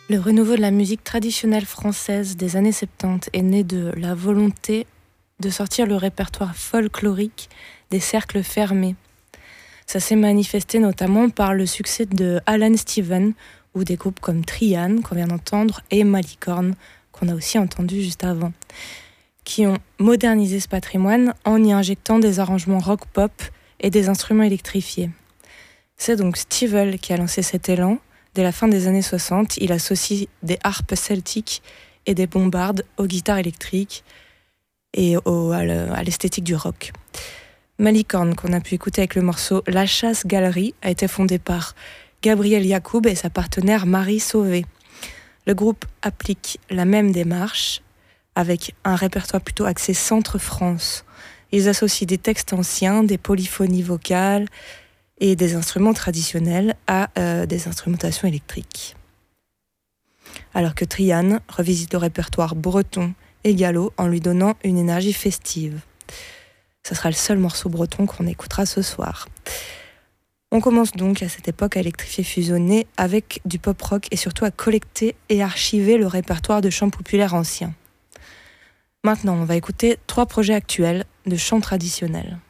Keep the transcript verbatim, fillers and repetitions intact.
Le renouveau de la musique traditionnelle française des années soixante-dix est né de la volonté de sortir le répertoire folklorique des cercles fermés. Ça s'est manifesté notamment par le succès de Alan Steven ou des groupes comme Trian, qu'on vient d'entendre, et Malicorne, qu'on a aussi entendu juste avant, qui ont modernisé ce patrimoine en y injectant des arrangements rock-pop et des instruments électrifiés. C'est donc Stivell qui a lancé cet élan. Dès la fin des années soixante, il associe des harpes celtiques et des bombardes aux guitares électriques et au, à l'esthétique du rock. Malicorne, qu'on a pu écouter avec le morceau La Chasse Galerie, a été fondé par Gabriel Yacoub et sa partenaire Marie Sauvé. Le groupe applique la même démarche avec un répertoire plutôt axé centre-France. Ils associent des textes anciens, des polyphonies vocales et des instruments traditionnels à euh, des instrumentations électriques. Alors que Trian revisite le répertoire breton et gallo en lui donnant une énergie festive. Ce sera le seul morceau breton qu'on écoutera ce soir. On commence donc à cette époque à électrifier, fusionner avec du pop-rock et surtout à collecter et archiver le répertoire de chants populaires anciens. Maintenant, on va écouter trois projets actuels de chants traditionnels.